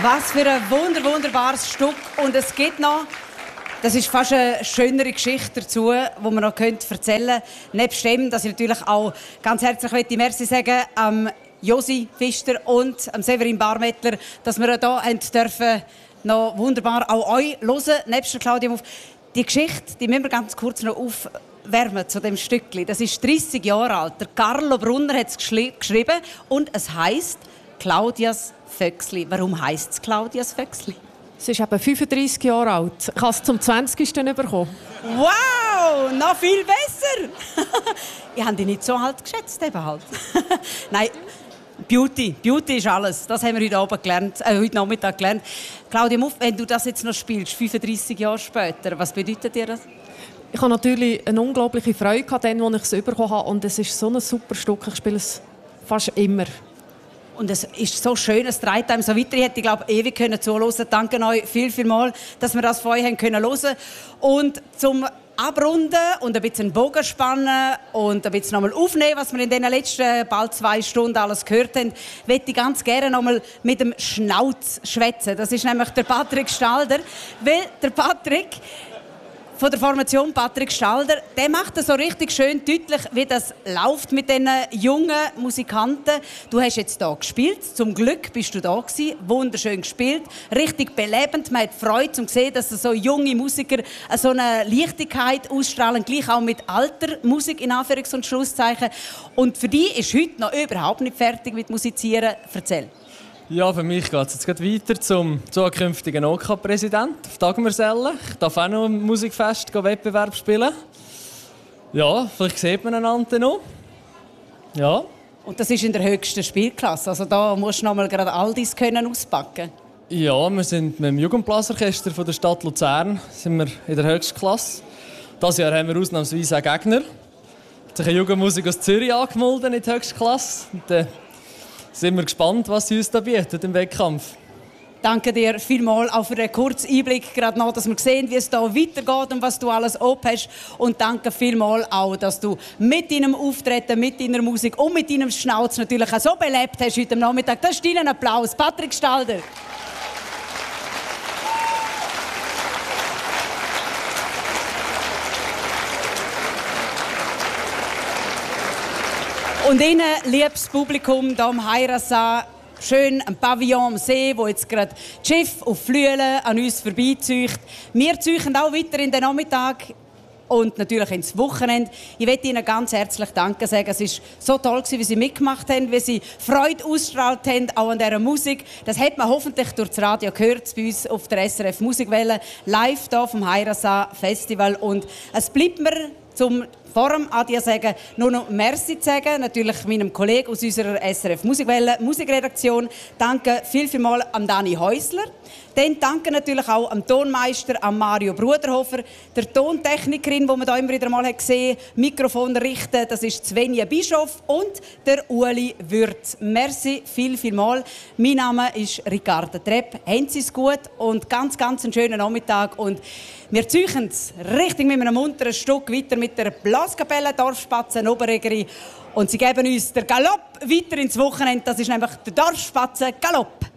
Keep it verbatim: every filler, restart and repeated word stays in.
Was für ein wunder, wunderbares Stück. Und es gibt noch, das ist fast eine schönere Geschichte dazu, die man noch erzählen könnte. Nebst dem, dass ich natürlich auch ganz herzlich möchte Merci sagen am Josi Pfister und am Severin Barmettler, dass wir hier dürfen noch wunderbar auch euch hören, nebst der Claudia Muff. Die Geschichte, die müssen wir ganz kurz noch aufwärmen zu dem Stückli. Das ist dreissig Jahre alt. Der Carlo Brunner hat es geschrieben und es heisst Claudias Vöxli. Warum heisst es Claudias Vöxli? Sie ist eben fünfunddreissig Jahre alt. Ich habe es zum zwanzigsten bekommen. Wow, noch viel besser! Ich habe dich nicht so alt geschätzt. Eben halt. Nein, Beauty. Beauty ist alles. Das haben wir heute, Abend gelernt, äh, heute Nachmittag gelernt. Claudia Muff, wenn du das jetzt noch spielst, fünfunddreissig Jahre später, was bedeutet dir das? Ich hatte natürlich eine unglaubliche Freude, als ich es bekommen habe. Und es ist so ein super Stück. Ich spiele es fast immer. Und es ist so schön, es treibt einem so weiter. Ich hätte, glaube ich, ewig können zuhören. Danke euch viel, viel mal, dass wir das von euch hören können. Und zum Abrunden und ein bisschen Bogen spannen und ein bisschen nochmal aufnehmen, was wir in den letzten bald zwei Stunden alles gehört haben, möchte ich ganz gerne nochmal mit dem Schnauz schwätzen. Das ist nämlich der Patrick Stalder. Weil der Patrick von der Formation Patrick Stalder, der macht das so richtig schön deutlich, wie das läuft mit diesen jungen Musikanten. Du hast jetzt hier gespielt, zum Glück bist du da gewesen, wunderschön gespielt, richtig belebend. Man hat Freude zu sehen, dass so junge Musiker so eine Leichtigkeit ausstrahlen, gleich auch mit alter Musik in Anführungs- und Schlusszeichen. Und für dich ist heute noch überhaupt nicht fertig mit Musizieren. Erzähl. Ja, für mich geht es jetzt gleich weiter zum zukünftigen O K-Präsident auf Dagmersellen. Ich darf auch noch im Musikfest Wettbewerb spielen. Ja, vielleicht sieht man einander noch. Ja. Und das ist in der höchsten Spielklasse. Also da musst du noch mal gerade all dies können auspacken. Ja, wir sind mit dem Jugendblasorchester von der Stadt Luzern sind wir in der höchsten Klasse. Dieses Jahr haben wir ausnahmsweise einen Gegner. Hat sich eine Jugendmusik aus Zürich angemeldet in die höchste Klasse. Und, äh, sind wir gespannt, was sie uns da bietet im Wettkampf. Danke dir vielmals auch für den kurzen Einblick, gerade noch, dass wir sehen, wie es hier weitergeht und was du alles oben hast. Und danke vielmals auch, dass du mit deinem Auftreten, mit deiner Musik und mit deinem Schnauz natürlich auch so belebt hast heute Nachmittag. Das ist dein Applaus. Patrick Stalder. Und Ihnen, liebes Publikum hier am Heiratssaal, schön ein Pavillon am See, wo jetzt gerade das Schiff auf Flüelen an uns vorbeizieht. Wir ziehen auch weiter in den Nachmittag und natürlich ins Wochenende. Ich möchte Ihnen ganz herzlich Danke sagen. Es war so toll, wie Sie mitgemacht haben, wie Sie Freude ausgestrahlt haben, auch an dieser Musik. Das hat man hoffentlich durch das Radio gehört, bei uns auf der S R F Musikwelle, live hier vom Heiratssaal Festival. Und es bleibt mir zum vor dem Adieu sagen, nur noch Merci zu sagen, natürlich meinem Kollegen aus unserer S R F Musikwelle Musikredaktion. Danke viel, viel mal an Dani Häusler. Dann danke natürlich auch am Tonmeister, an Mario Bruderhofer, der Tontechnikerin, die man hier immer wieder mal gesehen hat, Mikrofon richten, das ist Svenja Bischof und der Ueli Würz. Merci viel, viel mal. Mein Name ist Ricarda Trepp. Haben Sie es gut und ganz, ganz einen schönen Nachmittag. Und wir ziehen es richtig mit einem munteren Stück weiter mit der Blaskapelle Dorfspatzen Oberegeri. Und sie geben uns den Galopp weiter ins Wochenende. Das ist nämlich der Dorfspatzen Galopp.